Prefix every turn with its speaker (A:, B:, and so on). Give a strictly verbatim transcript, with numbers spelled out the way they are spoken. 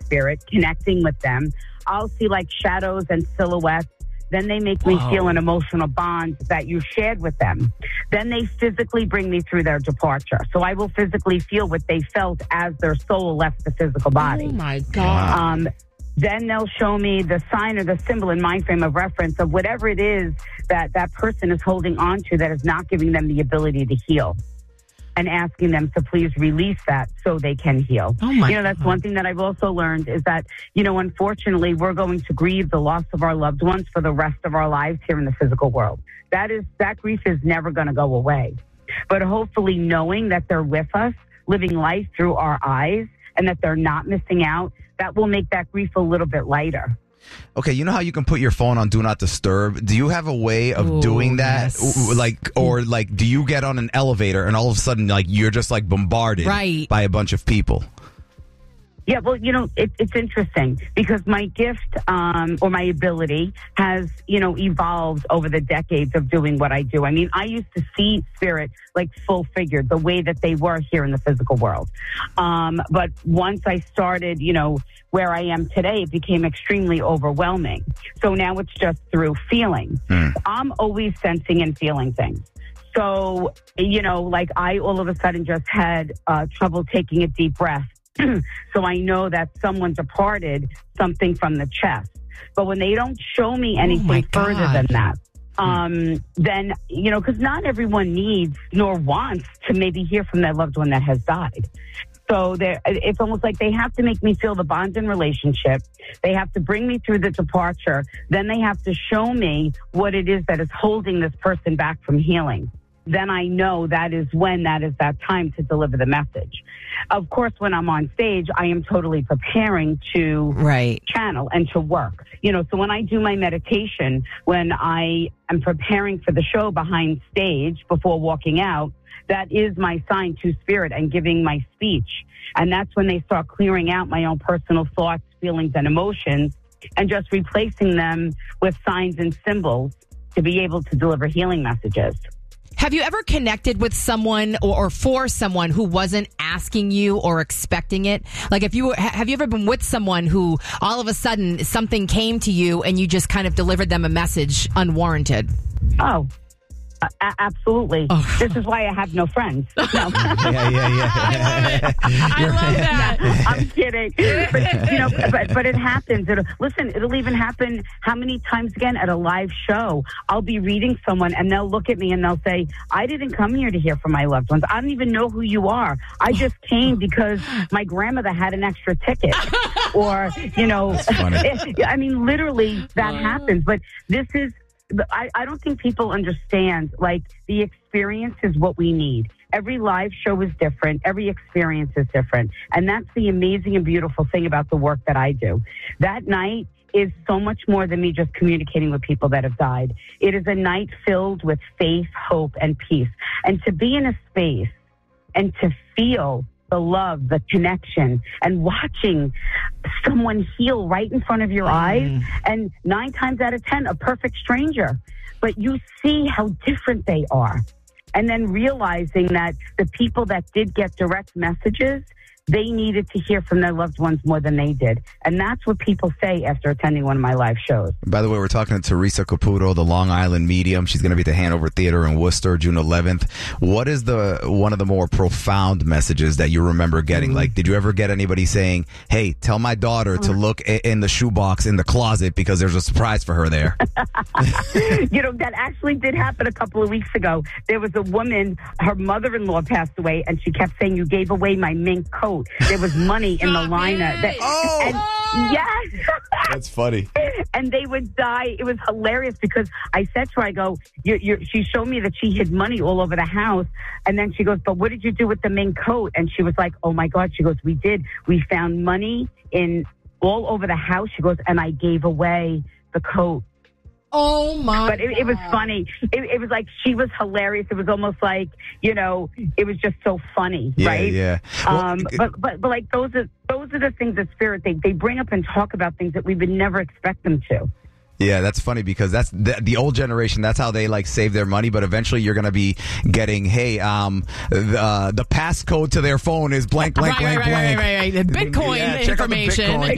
A: spirit, connecting with them. I'll see like shadows and silhouettes. Then they make me
B: Wow.
A: feel an emotional bond that you shared with them. Then they physically bring me through their departure. So I will physically feel what they felt as their soul left the physical body.
B: Oh, my God.
A: Um, then they'll show me the sign or the symbol in my frame of reference of whatever it is that that person is holding on to that is not giving them the ability to heal, and asking them to please release that so they can heal.
B: Oh my
A: you know, that's
B: God.
A: one thing that I've also learned is that, you know, unfortunately, we're going to grieve the loss of our loved ones for the rest of our lives here in the physical world. That is, that grief is never going to go away. But hopefully knowing that they're with us, living life through our eyes, and that they're not missing out, that will make that grief a little bit lighter.
C: Okay, you know how you can put your phone on Do Not Disturb? Do you have a way of
B: Ooh,
C: doing that?
B: yes.
C: Ooh, Like, or like, do you get on an elevator and all of a sudden, like, you're just like bombarded
B: Right.
C: by a bunch of people?
A: Yeah, well, you know, it, it's interesting because my gift um, or my ability has, you know, evolved over the decades of doing what I do. I mean, I used to see spirit like full figured, the way that they were here in the physical world. Um, but once I started, you know, where I am today, it became extremely overwhelming. So now it's just through feeling.
C: Mm.
A: I'm always sensing and feeling things. So, you know, like I all of a sudden just had uh, trouble taking a deep breath. So I know that someone departed something from the chest. But when they don't show me anything
B: my
A: further
B: God.
A: than that, um, then, you know, because not everyone needs nor wants to maybe hear from their loved one that has died. So there, it's almost like they have to make me feel the bond in relationship. They have to bring me through the departure. Then they have to show me what it is that is holding this person back from healing. Then I know that is when that is that time to deliver the message. Of course, when I'm on stage, I am totally preparing to
B: Right.
A: channel and to work. You know, so when I do my meditation, when I am preparing for the show behind stage before walking out, that is my sign to spirit and giving my speech. And that's when they start clearing out my own personal thoughts, feelings, and emotions, and just replacing them with signs and symbols to be able to deliver healing messages.
B: Have you ever connected with someone or, or for someone who wasn't asking you or expecting it? Like if you were, ha- have you ever been with someone who all of a sudden something came to you and you just kind of delivered them a message unwarranted?
A: Oh, uh, a- absolutely.
B: Oh.
A: This is why I have no friends. No.
C: Yeah, yeah, yeah.
B: I love it. I love that.
A: I'm kidding. But, you know, but, but it happens. It'll, listen, it'll even happen how many times again at a live show? I'll be reading someone and they'll look at me and they'll say, I didn't come here to hear from my loved ones. I don't even know who you are. I just came because my grandmother had an extra ticket. Or, you know, I mean, literally that happens. But this is, I, I don't think people understand, like, the experience is what we need. Every live show is different. Every experience is different. And that's the amazing and beautiful thing about the work that I do. That night is so much more than me just communicating with people that have died. It is a night filled with faith, hope, and peace. And to be in a space and to feel the love, the connection, and watching someone heal right in front of your eyes, and nine times out of ten, a perfect stranger. But you see how different they are. And then realizing that the people that did get direct messages, they needed to hear from their loved ones more than they did. And that's what people say after attending one of my live shows.
C: By the way, we're talking to Teresa Caputo, the Long Island medium. She's going to be at the Hanover Theater in Worcester, June eleventh. What is the one of the more profound messages that you remember getting? Like, did you ever get anybody saying, hey, tell my daughter to look i- in the shoebox in the closet because there's a surprise for her there?
A: You know, that actually did happen a couple of weeks ago. There was a woman, her mother-in-law passed away, and she kept saying, you gave away my mink coat. There was money in the liner. That,
C: Oh!
A: and, yes.
C: That's funny.
A: And they would die. It was hilarious because I said to her, I go, you're, you're, she showed me that she hid money all over the house. And then she goes, but what did you do with the mink coat? And she was like, oh, my God. She goes, we did. We found money in all over the house. She goes, and I gave away the coat.
B: Oh, my
A: But it, it was funny. It, it was like she was hilarious. It was almost like, you know, it was just so funny,
C: Yeah,
A: right?
C: yeah. Well,
A: Um, but, but but like those are those are the things that spirit they they bring up and talk about things that we would never expect them to.
C: Yeah, that's funny because that's the, the old generation. That's how they like save their money. But eventually, you're going to be getting, hey, um, the, uh, the passcode to their phone is blank, blank,
B: right,
C: blank,
B: right,
C: blank.
B: right, right, right. The Bitcoin
C: Yeah, check out the
B: information.
C: Bitcoin.